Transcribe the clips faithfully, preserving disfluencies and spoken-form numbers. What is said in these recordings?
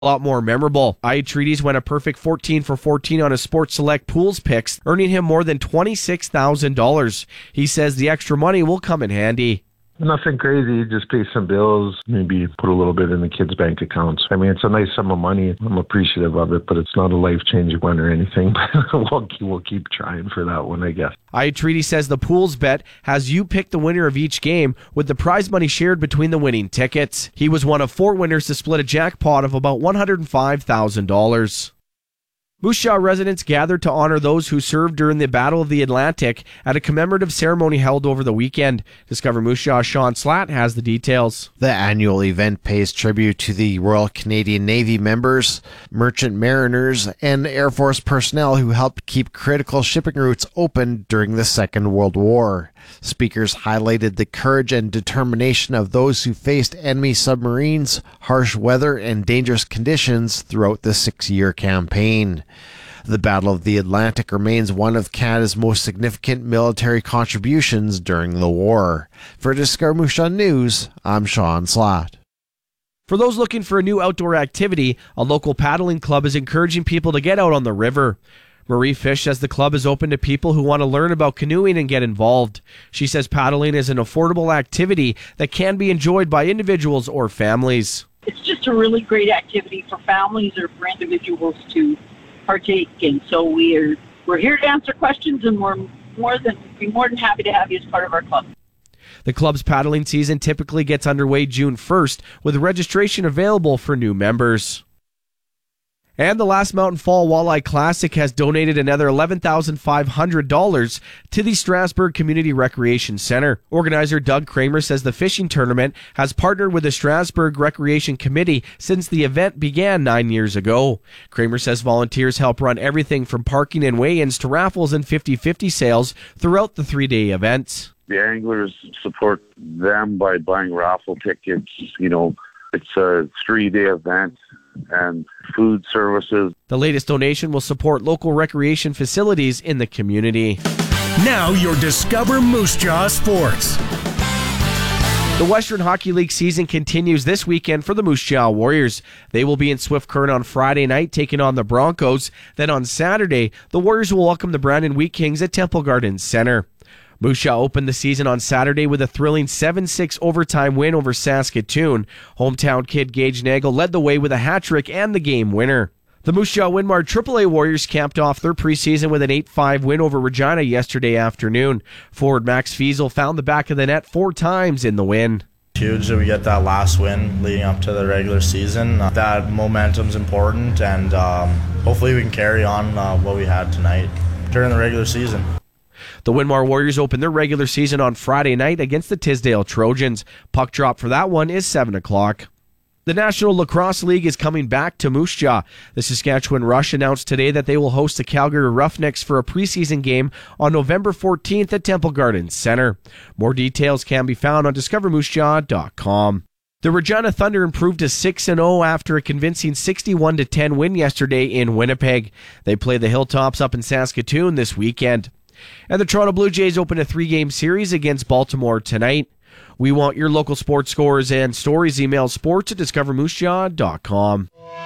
a lot more memorable. Iatredes went a perfect fourteen for fourteen on his Sports Select Pools picks, earning him more than twenty-six thousand dollars. He says the extra money will come in handy. Nothing crazy, just pay some bills, maybe put a little bit in the kids' bank accounts. I mean, it's a nice sum of money. I'm appreciative of it, but it's not a life-changing one or anything. we'll, keep, we'll keep trying for that one, I guess. Iatredes says the Pools bet has you pick the winner of each game, with the prize money shared between the winning tickets. He was one of four winners to split a jackpot of about one hundred five thousand dollars. Moose Jaw residents gathered to honor those who served during the Battle of the Atlantic at a commemorative ceremony held over the weekend. Discover Moose Jaw's Sean Slatt has the details. The annual event pays tribute to the Royal Canadian Navy members, merchant mariners, and Air Force personnel who helped keep critical shipping routes open during the Second World War. Speakers highlighted the courage and determination of those who faced enemy submarines, harsh weather, and dangerous conditions throughout the six-year campaign. The Battle of the Atlantic remains one of Canada's most significant military contributions during the war. For Discover Moose Jaw News, I'm Sean Slatt. For those looking for a new outdoor activity, a local paddling club is encouraging people to get out on the river. Marie Fish says the club is open to people who want to learn about canoeing and get involved. She says paddling is an affordable activity that can be enjoyed by individuals or families. It's just a really great activity for families or for individuals to partake in. So we are we're here to answer questions, and we're more than be more than happy to have you as part of our club. The club's paddling season typically gets underway June first, with registration available for new members. And the Last Mountain Fall Walleye Classic has donated another eleven thousand five hundred dollars to the Strasbourg Community Recreation Center. Organizer Doug Kramer says the fishing tournament has partnered with the Strasbourg Recreation Committee since the event began nine years ago. Kramer says volunteers help run everything from parking and weigh-ins to raffles and fifty-fifty sales throughout the three-day event. The anglers support them by buying raffle tickets. You know, it's a three-day event and food services. The latest donation will support local recreation facilities in the community. Now your Discover Moose Jaw Sports. The Western Hockey League season continues this weekend for the Moose Jaw Warriors. They will be in Swift Current on Friday night taking on the Broncos. Then on Saturday, the Warriors will welcome the Brandon Wheat Kings at Temple Gardens Center. Moose Jaw opened the season on Saturday with a thrilling seven six overtime win over Saskatoon. Hometown kid Gage Nagel led the way with a hat trick and the game winner. The Moose Jaw Winmar triple A Warriors capped off their preseason with an eight five win over Regina yesterday afternoon. Forward Max Fiesel found the back of the net four times in the win. Huge that we get that last win leading up to the regular season. Uh, that momentum's important, and um, hopefully we can carry on uh, what we had tonight during the regular season. The Winmar Warriors open their regular season on Friday night against the Tisdale Trojans. Puck drop for that one is seven o'clock. The National Lacrosse League is coming back to Moose Jaw. The Saskatchewan Rush announced today that they will host the Calgary Roughnecks for a preseason game on November fourteenth at Temple Gardens Center. More details can be found on discover moose jaw dot com. The Regina Thunder improved to six and oh after a convincing sixty-one to ten win yesterday in Winnipeg. They play the Hilltops up in Saskatoon this weekend. And the Toronto Blue Jays open a three-game series against Baltimore tonight. We want your local sports scores and stories. Email sports at discover moose jaw dot com.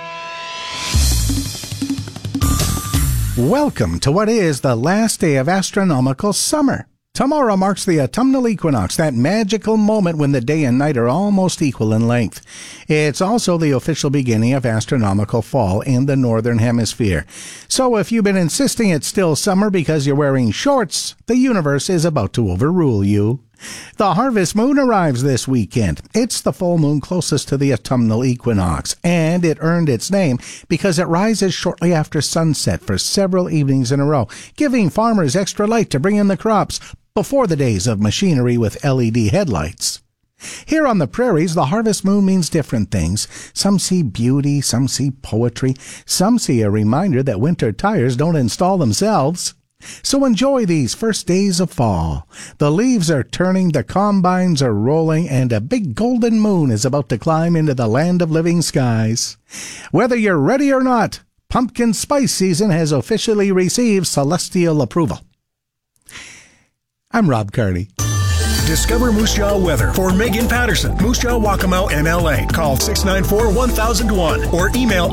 Welcome to what is the last day of astronomical summer. Tomorrow marks the autumnal equinox, that magical moment when the day and night are almost equal in length. It's also the official beginning of astronomical fall in the northern hemisphere. So if you've been insisting it's still summer because you're wearing shorts, the universe is about to overrule you. The harvest moon arrives this weekend. It's the full moon closest to the autumnal equinox, and it earned its name because it rises shortly after sunset for several evenings in a row, giving farmers extra light to bring in the crops before the days of machinery with L E D headlights. Here on the prairies, the harvest moon means different things. Some see beauty, some see poetry, some see a reminder that winter tires don't install themselves. So enjoy these first days of fall. The leaves are turning, the combines are rolling, and a big golden moon is about to climb into the land of living skies. Whether you're ready or not, pumpkin spice season has officially received celestial approval. I'm Rob Carney. Discover Moose Jaw weather for Megan Patterson, Moose Jaw Waccamaw, M L A. Call six nine four, one thousand one or email